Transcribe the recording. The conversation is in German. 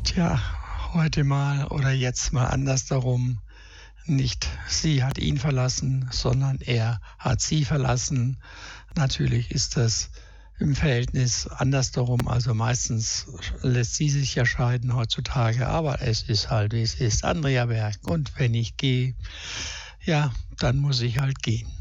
Tja, heute mal oder jetzt mal anders darum. Nicht sie hat ihn verlassen, sondern er hat sie verlassen. Natürlich ist das im Verhältnis andersherum. Also meistens lässt sie sich ja scheiden heutzutage, aber es ist halt, wie es ist. Andrea Berg. Und wenn ich gehe, ja, dann muss ich halt gehen.